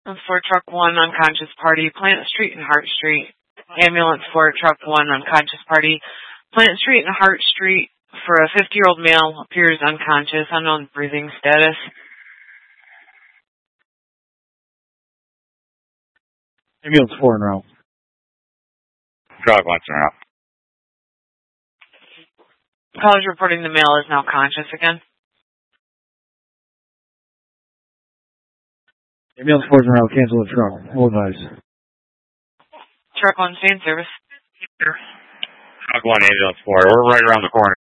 For truck 1, unconscious party, Plant Street and Hart Street. Ambulance for truck 1, unconscious party, Plant Street and Hart Street for a 50-year-old male, appears unconscious, unknown breathing status. Ambulance 4 en route. Truck 1's en route. Callers reporting the male is now conscious again. Ambulance 4's en route. Cancel the truck. Hold advice. Truck 1, stay in service. Truck 1, ambulance 4. We're right around the corner.